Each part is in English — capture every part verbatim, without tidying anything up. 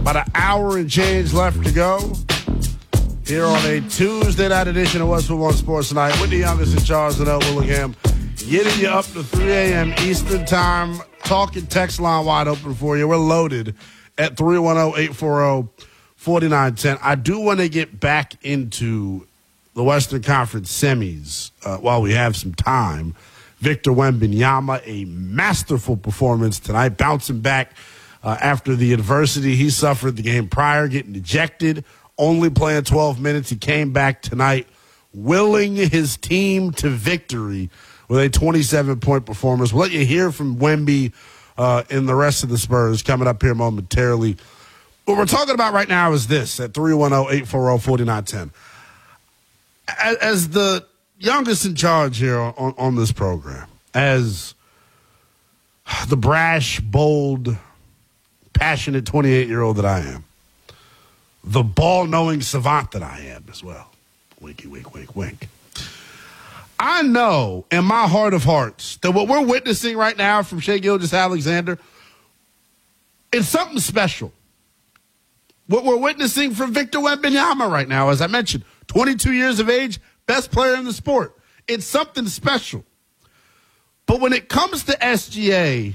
About an hour and change left to go here on a Tuesday night edition of Westwood One Sports Night with the youngest in charge, Linnell Willingham, getting you up to three a.m. Eastern Time. Talking text line wide open for you. We're loaded at three one zero, eight four zero, four nine one zero. I do want to get back into the Western Conference semis uh, while we have some time. Victor Wembanyama, a masterful performance tonight, bouncing back uh, after the adversity he suffered the game prior, getting ejected, only playing twelve minutes. He came back tonight, willing his team to victory with a twenty-seven point performance. We'll let you hear from Wemby uh, and the rest of the Spurs coming up here momentarily. What we're talking about right now is this at three one zero, eight four zero, four nine one zero. As, as the youngest in charge here on, on this program, as the brash, bold, passionate twenty-eight-year-old that I am, the ball-knowing savant that I am as well. Winky, wink, wink, wink. I know in my heart of hearts that what we're witnessing right now from Shai Gilgeous-Alexander, it's something special. What we're witnessing from Victor Wembanyama right now, as I mentioned, twenty-two years of age, best player in the sport. It's something special. But when it comes to S G A,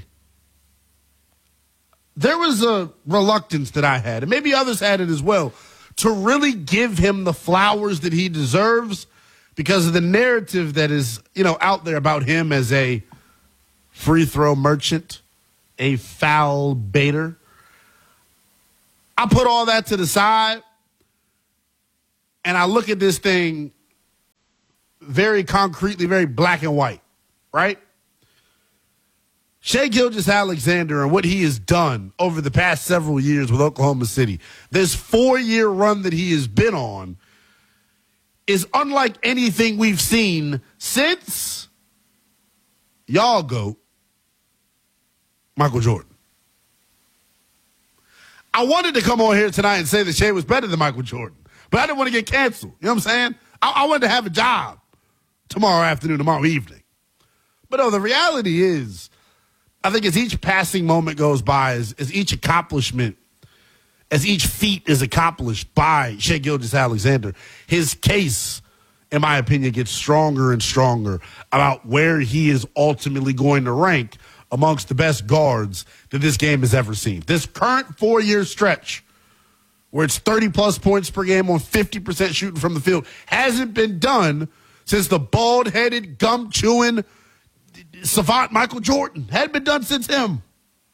there was a reluctance that I had, and maybe others had it as well, to really give him the flowers that he deserves because of the narrative that is, you know, out there about him as a free throw merchant, a foul baiter. I put all that to the side, and I look at this thing very concretely, very black and white, right? Shai Gilgeous-Alexander and what he has done over the past several years with Oklahoma City, this four-year run that he has been on, is unlike anything we've seen since y'all go Michael Jordan. I wanted to come on here tonight and say that Shai was better than Michael Jordan, but I didn't want to get canceled. You know what I'm saying? I, I wanted to have a job tomorrow afternoon, tomorrow evening. But no, the reality is, I think as each passing moment goes by, as, as each accomplishment, as each feat is accomplished by Shai Gilgeous-Alexander, his case, in my opinion, gets stronger and stronger about where he is ultimately going to rank amongst the best guards that this game has ever seen. This current four-year stretch, where it's thirty-plus points per game on fifty percent shooting from the field, hasn't been done since the bald-headed, gum-chewing savant Michael Jordan. Hadn't been done since him.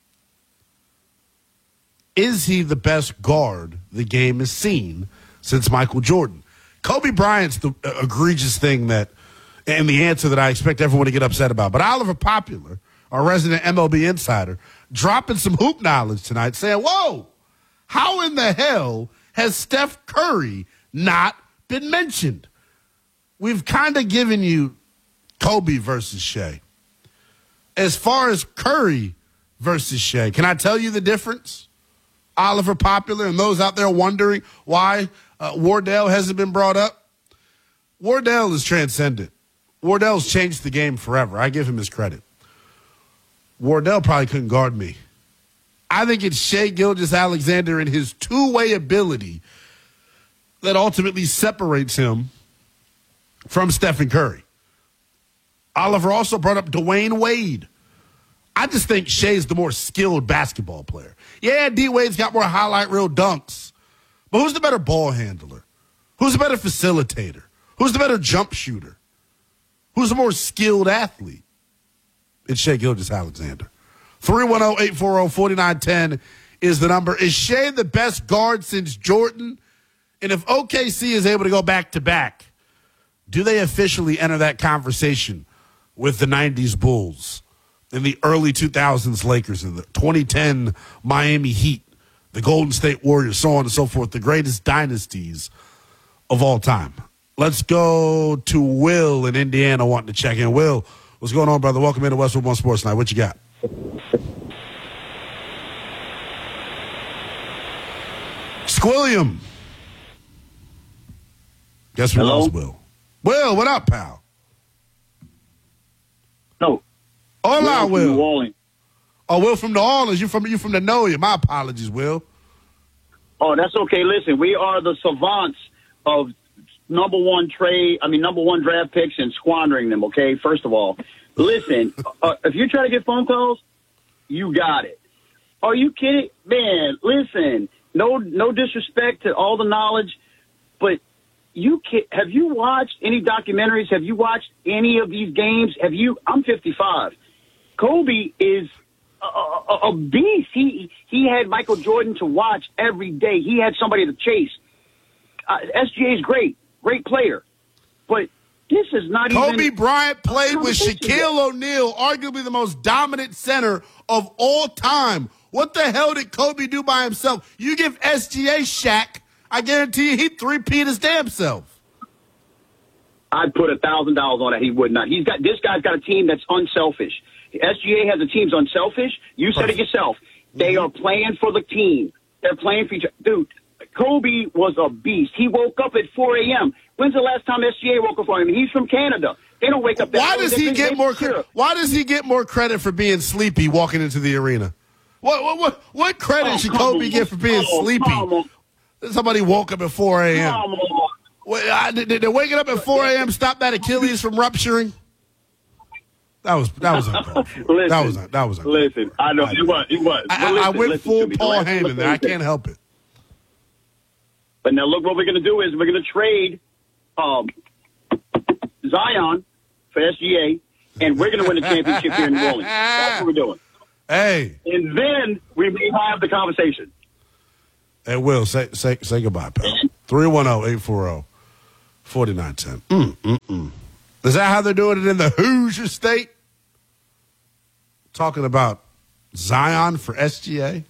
Is he the best guard the game has seen since Michael Jordan? Kobe Bryant's the egregious thing that, and the answer that I expect everyone to get upset about. But Oliver Popular, our resident M L B insider, dropping some hoop knowledge tonight, saying, whoa, how in the hell has Steph Curry not been mentioned? We've kind of given you Kobe versus Shai. As far as Curry versus Shai, can I tell you the difference? Oliver Popular and those out there wondering why uh, Wardell hasn't been brought up. Wardell is transcendent. Wardell's changed the game forever. I give him his credit. Wardell probably couldn't guard me. I think it's Shai Gilgeous-Alexander and his two-way ability that ultimately separates him from Stephen Curry. Oliver also brought up Dwayne Wade. I just think Shai's the more skilled basketball player. Yeah, D-Wade's got more highlight reel dunks. But who's the better ball handler? Who's the better facilitator? Who's the better jump shooter? Who's the more skilled athlete? It's Shai Gilgeous-Alexander. three one zero, eight four zero, four nine one zero is the number. Is Shai the best guard since Jordan? And if O K C is able to go back-to-back, do they officially enter that conversation with the nineties Bulls and the early two thousands Lakers and the twenty ten Miami Heat, the Golden State Warriors, so on and so forth, the greatest dynasties of all time? Let's go to Will in Indiana wanting to check in. Will, what's going on, brother? Welcome into Westwood One Sports Night. What you got? Squilliam. Guess who else, Will? Will, what up, pal? No. Hola, Will. Will. Oh, Will from New Orleans. You from you from the know you. My apologies, Will. Oh, that's okay. Listen, we are the savants of number one trade, I mean, number one draft picks and squandering them, okay? First of all, listen, uh, if you're trying to get phone calls, you got it. Are you kidding? Man, listen, no no disrespect to all the knowledge, but you can, have you watched any documentaries? Have you watched any of these games? Have you? I'm fifty-five. Kobe is a, a, a beast. He, he had Michael Jordan to watch every day. He had somebody to chase. Uh, S G A is great. Great player. But this is not Kobe even... Kobe Bryant played with Shaquille O'Neal, arguably the most dominant center of all time. What the hell did Kobe do by himself? You give S G A Shaq, I guarantee you he'd three-peat his damn self. I'd put a thousand dollars on it. He would not. He's got this guy's got a team that's unselfish. S G A has a team's unselfish. You said it yourself. They are playing for the team. They're playing for each other. Dude, Kobe was a beast. He woke up at four a.m. When's the last time S G A woke up for him? He's from Canada. They don't wake up that Why early. does he get more credit? Why does he get more credit for being sleepy walking into the arena? What what what, what credit oh, should Kobe on. get for being oh, sleepy? Somebody woke up at four a.m. Wait, I, did, did waking up at four a.m. stop that Achilles from rupturing? That was that was uncalled for. Listen, that was that was uncalled listen. For. I know it was. It was. I, listen, I went listen full to Paul listen, Heyman there. I can't help it. But now look, what we're going to do is we're going to trade um, Zion for S G A, and we're going to win the championship here in New Orleans. That's what we're doing. Hey. And then we may have the conversation. Hey, Will, say say say goodbye, pal. three one zero, eight four zero, four nine one zero. Mm, mm, mm. Is that how they're doing it in the Hoosier State? Talking about Zion for S G A?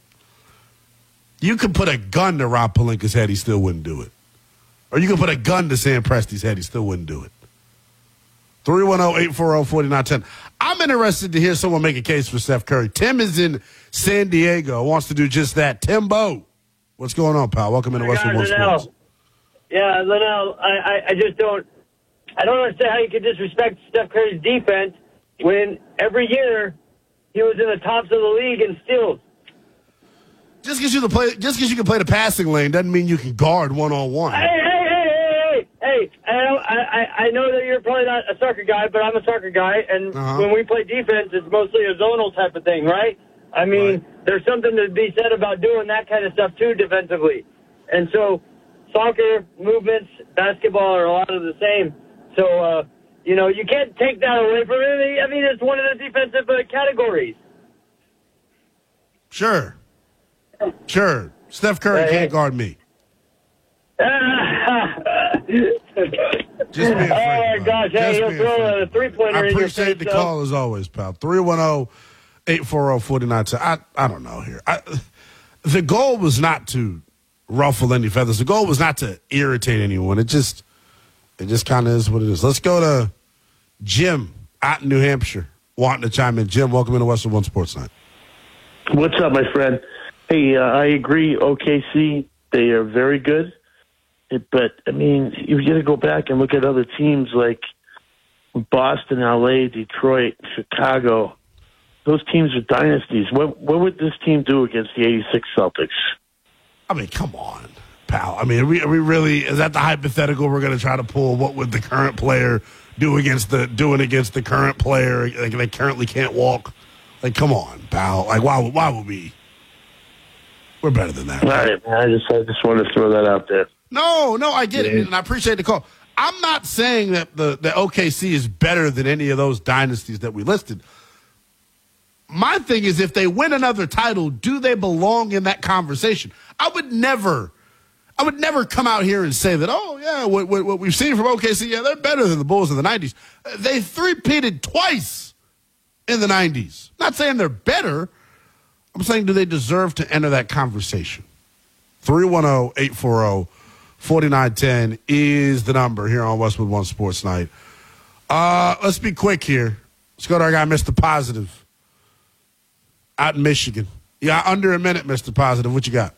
You could put a gun to Rob Pelinka's head, he still wouldn't do it. Or you could put a gun to Sam Presti's head, he still wouldn't do it. three one zero, eight four zero, four nine one zero. I'm interested to hear someone make a case for Steph Curry. Tim is in San Diego, wants to do just that. Timbo, what's going on, pal? Welcome into Westwood One Sports. Yeah, Linnell, I, I, I just don't, I don't understand how you could disrespect Steph Curry's defense when every year he was in the tops of the league in steals. Just because you can play, just because you can play the passing lane doesn't mean you can guard one on one. Hey, hey, hey, hey, hey! I, I, I know that you're probably not a soccer guy, but I'm a soccer guy, and uh-huh. when we play defense, it's mostly a zonal type of thing, right? I mean, right. There's something to be said about doing that kind of stuff too defensively, and so soccer movements, basketball are a lot of the same. So uh, you know, you can't take that away from him. I mean, it's one of the defensive uh, categories. Sure. Sure. Steph Curry hey, can't hey. guard me. Just being oh, my gosh. Hey, he'll throw a three-pointer I in your appreciate face, the so. call as always, pal. three one zero, eight four zero, four nine one zero. I, I don't know here. I, the goal was not to ruffle any feathers. The goal was not to irritate anyone. It just it just kind of is what it is. Let's go to Jim out in New Hampshire wanting to chime in. Jim, welcome into Westwood One Sports Night. What's up, my friend? Hey, uh, I agree. O K C, they are very good. But, I mean, you got to go back and look at other teams like Boston, L A, Detroit, Chicago. Those teams are dynasties. What what would this team do against the eighty-six Celtics? I mean, come on, pal. I mean, are we, are we really, is that the hypothetical we're going to try to pull? What would the current player do against the, doing against the current player? Like, they currently can't walk. Like, come on, pal. Like, why, why would we? We're better than that. All right, man. I just, I just wanted to throw that out there. No, no, I get yeah. it, and I appreciate the call. I'm not saying that the, the O K C is better than any of those dynasties that we listed. My thing is, if they win another title, do they belong in that conversation? I would never, I would never come out here and say that, oh, yeah, what, what, what we've seen from O K C, yeah, they're better than the Bulls of the nineties. They three-peated twice in the nineties. Not saying they're better. I'm saying, do they deserve to enter that conversation? three one zero, eight four zero, four nine one zero is the number here on Westwood One Sports Night. Uh, let's be quick here. Let's go to our guy, Mister Positive, out in Michigan. Yeah, under a minute, Mister Positive. What you got?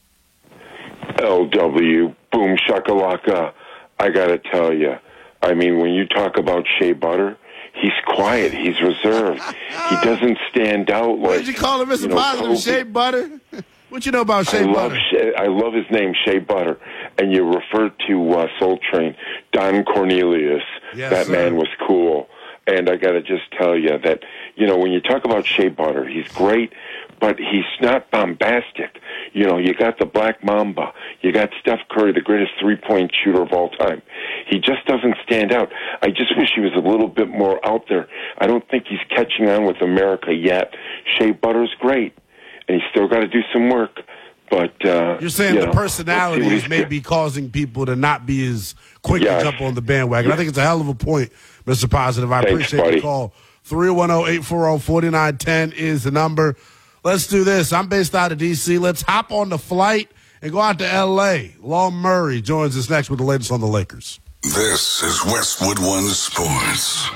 L W, boom shakalaka. I got to tell you, I mean, when you talk about Shea Butter, he's quiet. He's reserved. He doesn't stand out like. What did you call him, Mister You know, Positive? Kobe. Shea Butter? What you know about Shea I love Butter? Shea, I love his name, Shea Butter. And you referred to uh, Soul Train, Don Cornelius. Yes, that sir. man was cool. And I got to just tell you that, you know, when you talk about Shea Butter, he's great, but he's not bombastic. You know, you got the Black Mamba. You got Steph Curry, the greatest three-point shooter of all time. He just doesn't stand out. I just wish he was a little bit more out there. I don't think he's catching on with America yet. Shea Butter's great, and he's still got to do some work. But uh, You're saying you the know, personalities let's see what may he's- be causing people to not be as quick Yes. to jump on the bandwagon. I think it's a hell of a point, Mister Positive. I Thanks, appreciate buddy. the call. three one zero, eight four zero, four nine one zero is the number. Let's do this. I'm based out of D C. Let's hop on the flight and go out to L A. Law Murray joins us next with the latest on the Lakers. This is Westwood One Sports.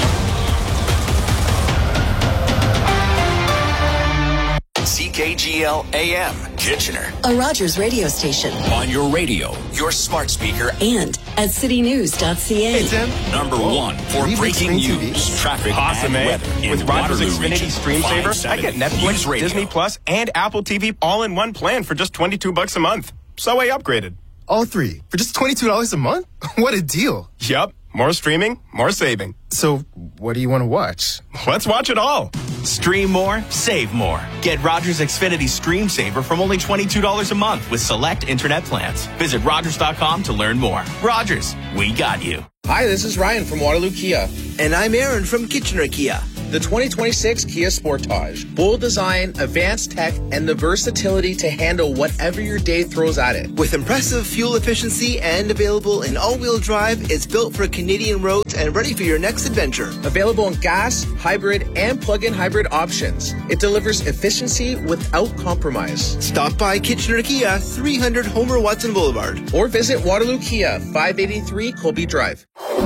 C K G L A M, Kitchener. A Rogers radio station. On your radio, your smart speaker, And at city news dot c a. Hey, Tim. number one for Leave breaking Xfinity T V. news, traffic, Awesome, and eh? weather in With Rogers Waterloo Xfinity region. Stream Saver, I five get seventy Netflix, News Radio. Disney Plus, and Apple T V all in one plan for just twenty-two bucks a month. So I upgraded. All three for just twenty-two dollars a month? What a deal. Yup. More streaming, more saving. So, what do you want to watch? Let's watch it all. Stream more, save more. Get Rogers Xfinity Stream Saver from only twenty-two dollars a month with select internet plans. Visit Rogers dot com to learn more. Rogers, we got you. Hi, this is Ryan from Waterloo Kia. And I'm Aaron from Kitchener Kia. The twenty twenty-six Kia Sportage. Bold design, advanced tech, and the versatility to handle whatever your day throws at it. With impressive fuel efficiency and available in all-wheel drive, it's built for Canadian roads and ready for your next adventure. Available in gas, hybrid, and plug-in hybrid options. It delivers efficiency without compromise. Stop by Kitchener Kia, three hundred Homer Watson Boulevard. Or visit Waterloo Kia, five eighty-three Colby Drive.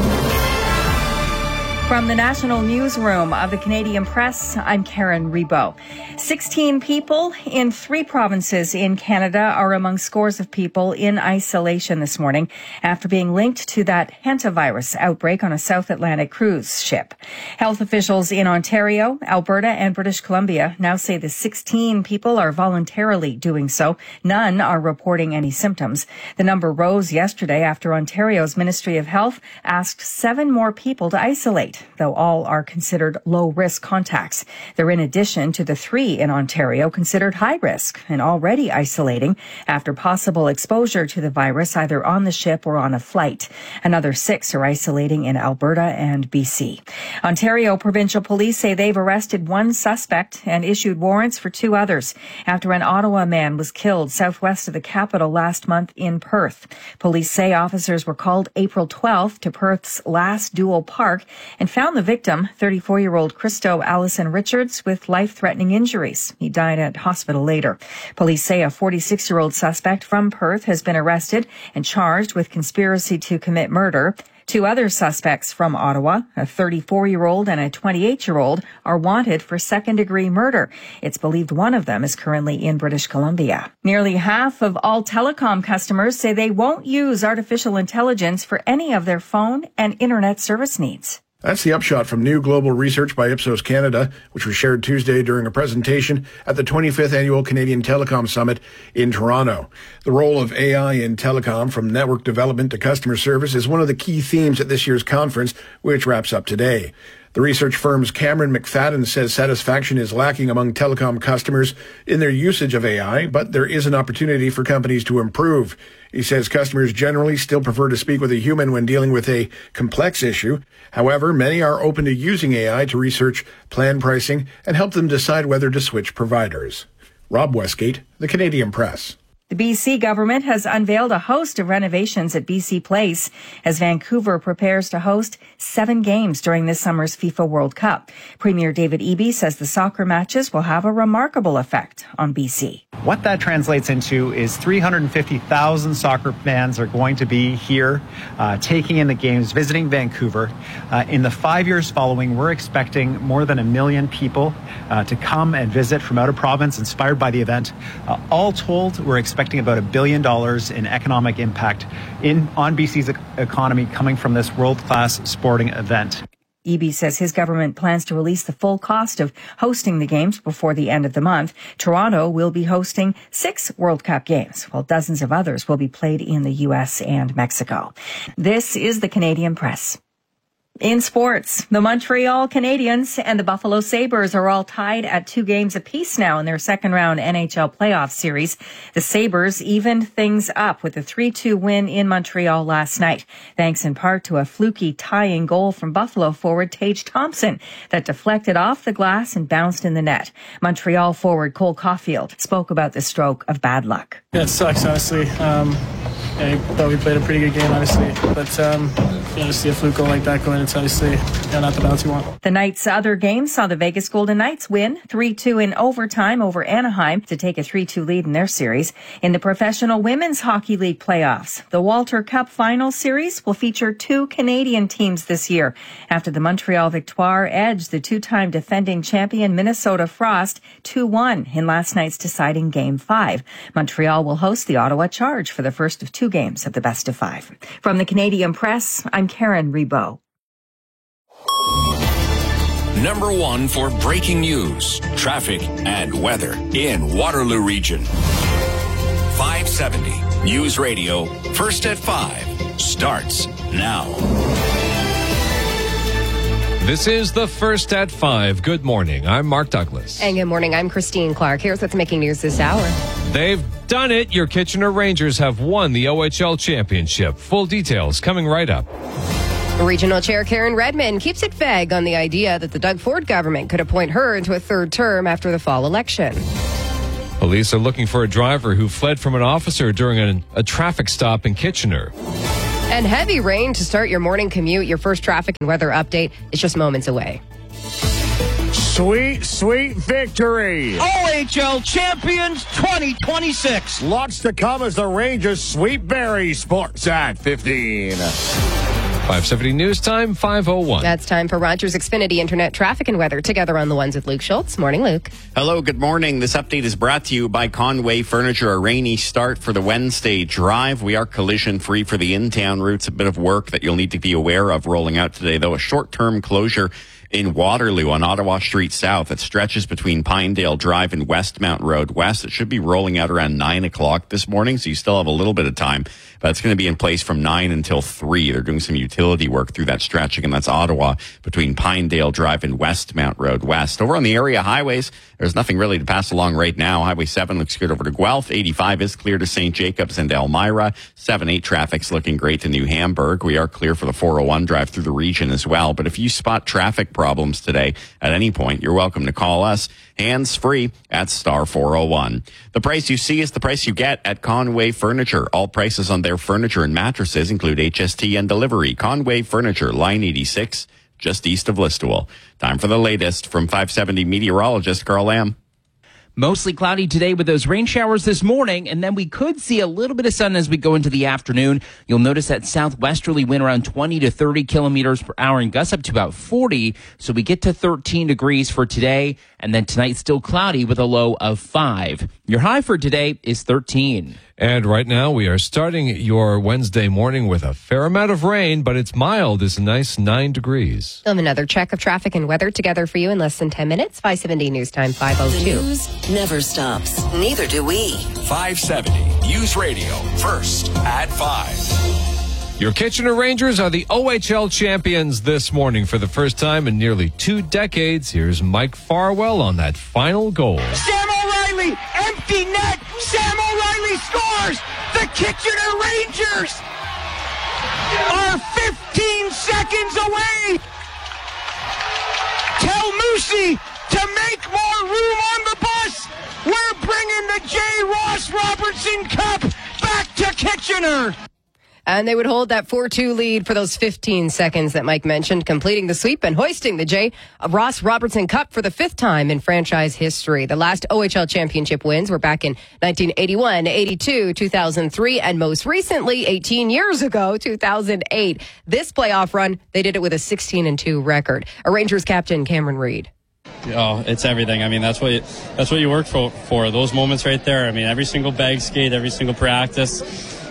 From the National Newsroom of the Canadian Press, I'm Karen Rebo. sixteen people in three provinces in Canada are among scores of people in isolation this morning after being linked to that hantavirus outbreak on a South Atlantic cruise ship. Health officials in Ontario, Alberta, and British Columbia now say the sixteen people are voluntarily doing so. None are reporting any symptoms. The number rose yesterday after Ontario's Ministry of Health asked seven more people to isolate, though all are considered low-risk contacts. They're in addition to the three in Ontario considered high-risk and already isolating after possible exposure to the virus either on the ship or on a flight. Another six are isolating in Alberta and B C. Ontario Provincial Police say they've arrested one suspect and issued warrants for two others after an Ottawa man was killed southwest of the capital last month in Perth. Police say officers were called April twelfth to Perth's Last Duel Park and found the victim, thirty-four-year-old Christo Allison Richards, with life-threatening injuries. He died at hospital later. Police say a forty-six-year-old suspect from Perth has been arrested and charged with conspiracy to commit murder. Two other suspects from Ottawa, a thirty-four-year-old and a twenty-eight-year-old, are wanted for second-degree murder. It's believed one of them is currently in British Columbia. Nearly half of all telecom customers say they won't use artificial intelligence for any of their phone and internet service needs. That's the upshot from new global research by Ipsos Canada, which was shared Tuesday during a presentation at the twenty-fifth Annual Canadian Telecom Summit in Toronto. The role of A I in telecom, from network development to customer service, is one of the key themes at this year's conference, which wraps up today. The research firm's Cameron McFadden says satisfaction is lacking among telecom customers in their usage of A I, but there is an opportunity for companies to improve. He says customers generally still prefer to speak with a human when dealing with a complex issue. However, many are open to using A I to research plan pricing and help them decide whether to switch providers. Rob Westgate, The Canadian Press. The B C government has unveiled a host of renovations at B C Place as Vancouver prepares to host seven games during this summer's FIFA World Cup. Premier David Eby says the soccer matches will have a remarkable effect on B C. What that translates into is three hundred fifty thousand soccer fans are going to be here uh, taking in the games, visiting Vancouver. Uh, in the five years following, we're expecting more than a million people uh, to come and visit from out of province, inspired by the event. Uh, all told, we're expecting expecting about a billion dollars in economic impact in on B C's economy coming from this world-class sporting event. Eby says his government plans to release the full cost of hosting the games before the end of the month. Toronto will be hosting six World Cup games, while dozens of others will be played in the U S and Mexico. This is the Canadian Press. In sports, the Montreal Canadiens and the Buffalo Sabres are all tied at two games apiece now in their second round N H L playoff series. The Sabres evened things up with a three two win in Montreal last night, thanks in part to a fluky tying goal from Buffalo forward Tage Thompson that deflected off the glass and bounced in the net. Montreal forward Cole Caulfield spoke about the stroke of bad luck. Yeah, it sucks, honestly. Um, yeah, I thought we played a pretty good game, obviously, but um, you know, to see a fluke goal like that go in, it's obviously you know, not the bounce you want. The night's other game saw the Vegas Golden Knights win three two in overtime over Anaheim to take a three two lead in their series. In the Professional Women's Hockey League playoffs, the Walter Cup Final Series will feature two Canadian teams this year after the Montreal Victoire edged the two-time defending champion Minnesota Frost two one in last night's deciding Game five. Montreal will host the Ottawa Charge for the first of two games of the best of five. From the Canadian Press, I'm Karen Rebo. Number one for breaking news, traffic, and weather in Waterloo Region. five seventy News Radio, First at five, starts now. This is the First at five. Good morning. I'm Mark Douglas. And good morning. I'm Christine Clark. Here's what's making news this hour. They've done it. Your Kitchener Rangers have won the O H L championship. Full details coming right up. Regional Chair Karen Redmond keeps it vague on the idea that the Doug Ford government could appoint her into a third term after the fall election. Police are looking for a driver who fled from an officer during an, a traffic stop in Kitchener. And heavy rain to start your morning commute. Your first traffic and weather update is just moments away. Sweet, sweet victory. O H L champions twenty twenty-six. Lots to come as the Rangers sweep Barrie. Sports at fifteen. five seventy News Time, five oh one. That's time for Rogers Xfinity Internet traffic and weather. Together on the ones with Luke Schultz. Morning, Luke. Hello, good morning. This update is brought to you by Conway Furniture. A rainy start for the Wednesday drive. We are collision free for the in-town routes. A bit of work that you'll need to be aware of rolling out today, though. A short-term closure in Waterloo on Ottawa Street South. It stretches between Pinedale Drive and Westmount Road West. It should be rolling out around nine o'clock this morning, so you still have a little bit of time. But it's going to be in place from nine until three. They're doing some utility work through that stretch. Again, that's Ottawa between Pinedale Drive and Westmount Road West. Over on the area highways, there's nothing really to pass along right now. Highway seven looks good over to Guelph. eighty-five is clear to Saint Jacobs and Elmira. seven eight traffic's looking great to New Hamburg. We are clear for the four oh one drive through the region as well. But if you spot traffic problems today at any point, you're welcome to call us hands-free at star four oh one. The price you see is the price you get at Conway Furniture. All prices on their furniture and mattresses include H S T and delivery. Conway Furniture, line eighty-six, just east of Listowel. Time for the latest from five seventy meteorologist Carl Lamb. Mostly cloudy today with those rain showers this morning, and then we could see a little bit of sun as we go into the afternoon. You'll notice that southwesterly wind around twenty to thirty kilometers per hour and gusts up to about forty. So we get to thirteen degrees for today, and then tonight still cloudy with a low of five. Your high for today is thirteen. And right now we are starting your Wednesday morning with a fair amount of rain, but it's mild. It's a nice nine degrees. We'll have another check of traffic and weather together for you in less than ten minutes. five seventy News Time, five oh two. The news never stops. Neither do we. five seventy News Radio, First at five. Your Kitchener Rangers are the O H L champions this morning for the first time in nearly two decades. Here's Mike Farwell on that final goal. Sam O'Reilly, empty net. Sam O'Reilly scores. The Kitchener Rangers are fifteen seconds away. Tell Moosey to make more room on the bus. We're bringing the J. Ross Robertson Cup back to Kitchener. And they would hold that four two lead for those fifteen seconds that Mike mentioned, completing the sweep and hoisting the J. Ross Robertson Cup for the fifth time in franchise history. The last O H L championship wins were back in nineteen eighty-one, eighty-two, two thousand three, and most recently, eighteen years ago, two thousand eight. This playoff run, they did it with a sixteen and two record. A Rangers captain, Cameron Reid. Oh, it's everything. I mean, that's what you, that's what you work for, for. Those moments right there. I mean, every single bag skate, every single practice.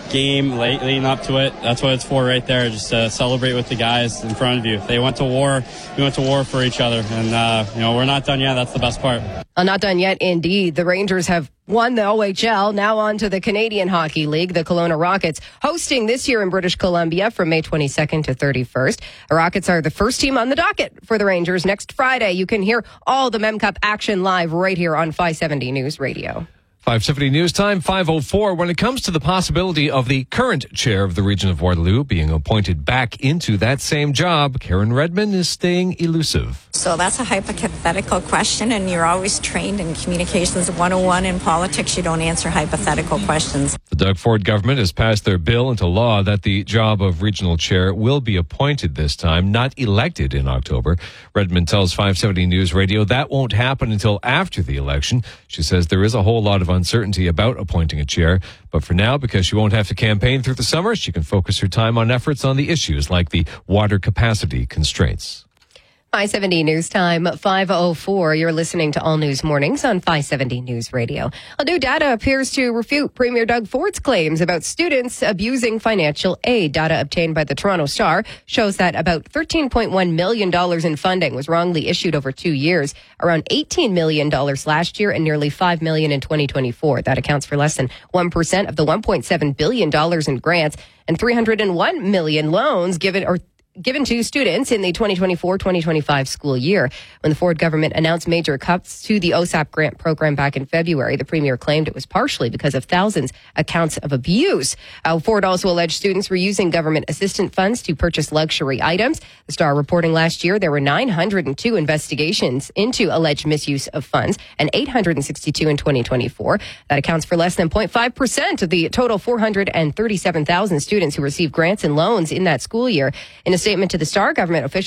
game late, leading up to it. That's what it's for right there, just to celebrate with the guys in front of you. They went to war. We went to war for each other. And, uh, you know, we're not done yet. That's the best part. Well, not done yet, indeed. The Rangers have won the O H L. Now on to the Canadian Hockey League. The Kelowna Rockets hosting this year in British Columbia from May twenty-second to thirty-first. The Rockets are the first team on the docket for the Rangers next Friday. You can hear all the Mem Cup action live right here on five seventy News Radio. five seventy News Time, five oh four. When it comes to the possibility of the current chair of the region of Waterloo being appointed back into that same job, Karen Redmond is staying elusive. So that's a hypothetical question, and you're always trained in Communications one oh one in politics. You don't answer hypothetical questions. The Doug Ford government has passed their bill into law that the job of regional chair will be appointed this time, not elected in October. Redmond tells five seventy News Radio that won't happen until after the election. She says there is a whole lot of uncertainty about appointing a chair, but for now, because she won't have to campaign through the summer, she can focus her time on efforts on the issues like the water capacity constraints. five seventy News Time, five oh four. You're listening to All News Mornings on five seventy News Radio. A new data appears to refute Premier Doug Ford's claims about students abusing financial aid. Data obtained by the Toronto Star shows that about thirteen point one million dollars in funding was wrongly issued over two years, around eighteen million dollars last year and nearly five million dollars in twenty twenty-four. That accounts for less than one percent of the one point seven billion dollars in grants and three hundred one million dollars loans given or given to students in the twenty twenty-four twenty twenty-five school year. When the Ford government announced major cuts to the O S A P grant program back in February, the premier claimed it was partially because of thousands accounts of abuse. Uh, Ford also alleged students were using government assistance funds to purchase luxury items. The Star reporting last year there were nine hundred two investigations into alleged misuse of funds and eight hundred sixty-two in twenty twenty-four. That accounts for less than zero point five percent of the total four hundred thirty-seven thousand students who received grants and loans in that school year. In a statement to the Star, government officials